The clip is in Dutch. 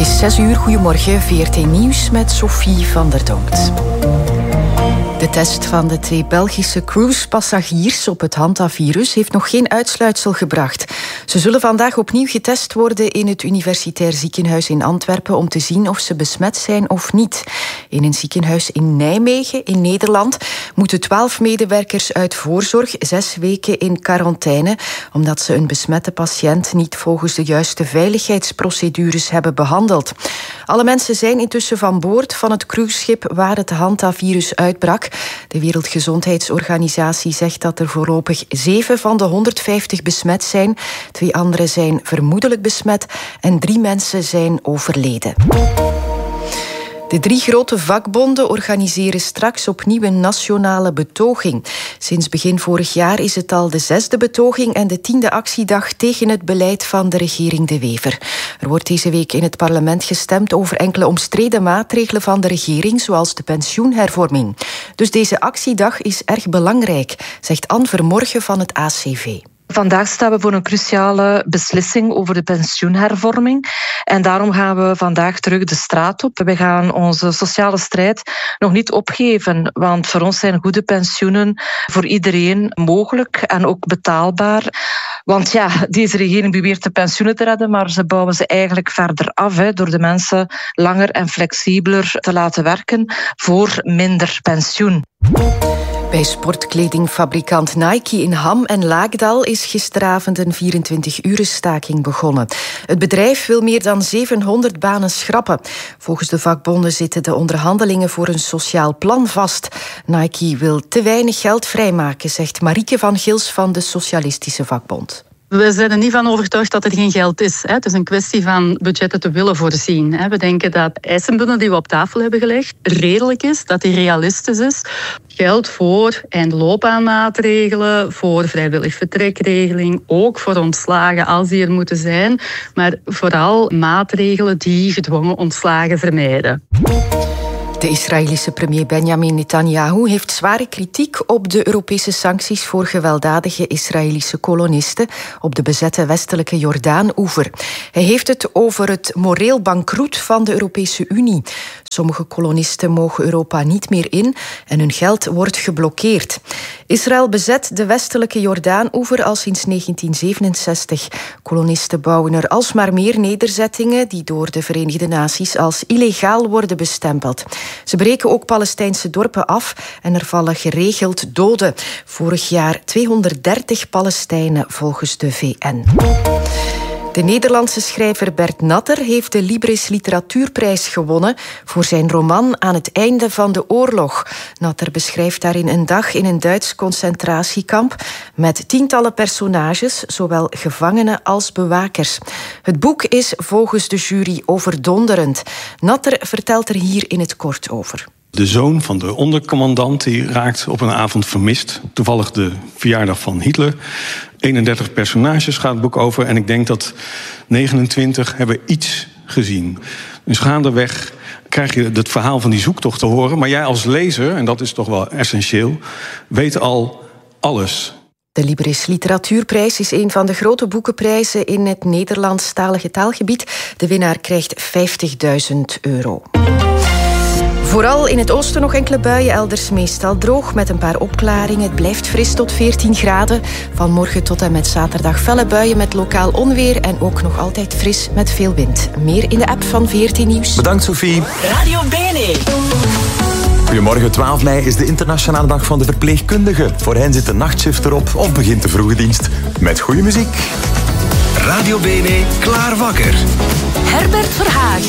is 6:00. Goedemorgen, VRT Nieuws met Sophie van der Donkt. De test van de 2 Belgische cruisepassagiers op het hantavirus heeft nog geen uitsluitsel gebracht. Ze zullen vandaag opnieuw getest worden in het Universitair Ziekenhuis in Antwerpen om te zien of ze besmet zijn of niet. In een ziekenhuis in Nijmegen, in Nederland, moeten 12 medewerkers uit voorzorg 6 weken in quarantaine, omdat ze een besmette patiënt niet volgens de juiste veiligheidsprocedures hebben behandeld. Alle mensen zijn intussen van boord van het cruiseschip waar het hantavirus uitbrak. De Wereldgezondheidsorganisatie zegt dat er voorlopig 7 van de 150 besmet zijn. 2 anderen zijn vermoedelijk besmet en 3 mensen zijn overleden. De 3 grote vakbonden organiseren straks opnieuw een nationale betoging. Sinds begin vorig jaar is het al de 6e betoging en de 10e actiedag tegen het beleid van de regering De Wever. Er wordt deze week in het parlement gestemd over enkele omstreden maatregelen van de regering, zoals de pensioenhervorming. Dus deze actiedag is erg belangrijk, zegt Anne Vermorgen van het ACV. Vandaag staan we voor een cruciale beslissing over de pensioenhervorming. En daarom gaan we vandaag terug de straat op. We gaan onze sociale strijd nog niet opgeven. Want voor ons zijn goede pensioenen voor iedereen mogelijk en ook betaalbaar. Want ja, deze regering beweert de pensioenen te redden, maar ze bouwen ze eigenlijk verder af, door de mensen langer en flexibeler te laten werken voor minder pensioen. Bij sportkledingfabrikant Nike in Ham en Laakdal is gisteravond een 24-urenstaking begonnen. Het bedrijf wil meer dan 700 banen schrappen. Volgens de vakbonden zitten de onderhandelingen voor een sociaal plan vast. Nike wil te weinig geld vrijmaken, zegt Marieke van Gils van de Socialistische Vakbond. We zijn er niet van overtuigd dat er geen geld is. Het is een kwestie van budgetten te willen voorzien. We denken dat eisenbundel die we op tafel hebben gelegd redelijk is, dat die realistisch is. Geld voor eindloopbaanmaatregelen, voor vrijwillig vertrekregeling, ook voor ontslagen als die er moeten zijn, maar vooral maatregelen die gedwongen ontslagen vermijden. De Israëlische premier Benjamin Netanyahu heeft zware kritiek op de Europese sancties voor gewelddadige Israëlische kolonisten op de bezette westelijke Jordaan-oever. Hij heeft het over het moreel bankroet van de Europese Unie. Sommige kolonisten mogen Europa niet meer in en hun geld wordt geblokkeerd. Israël bezet de westelijke Jordaan-oever al sinds 1967. Kolonisten bouwen er alsmaar meer nederzettingen die door de Verenigde Naties als illegaal worden bestempeld. Ze breken ook Palestijnse dorpen af en er vallen geregeld doden. Vorig jaar 230 Palestijnen volgens de VN. De Nederlandse schrijver Bert Natter heeft de Libris Literatuurprijs gewonnen voor zijn roman Aan het einde van de oorlog. Natter beschrijft daarin een dag in een Duits concentratiekamp met tientallen personages, zowel gevangenen als bewakers. Het boek is volgens de jury overdonderend. Natter vertelt er hier in het kort over. De zoon van de ondercommandant die raakt op een avond vermist. Toevallig de verjaardag van Hitler. 31 personages gaat het boek over. En ik denk dat 29 hebben iets gezien. Dus gaandeweg krijg je het verhaal van die zoektocht te horen. Maar jij als lezer, en dat is toch wel essentieel, weet al alles. De Libris Literatuurprijs is een van de grote boekenprijzen in het Nederlandstalige taalgebied. De winnaar krijgt €50.000. Vooral in het oosten nog enkele buien, elders meestal droog met een paar opklaringen. Het blijft fris tot 14 graden. Van morgen tot en met zaterdag felle buien met lokaal onweer en ook nog altijd fris met veel wind. Meer in de app van VRT Nieuws. Bedankt Sophie. Radio BNE. Goedemorgen, 12 mei is de internationale dag van de verpleegkundige. Voor hen zit de nachtshift erop of begint de vroege dienst. Met goede muziek. Radio BNE, klaar wakker. Herbert Verhagen.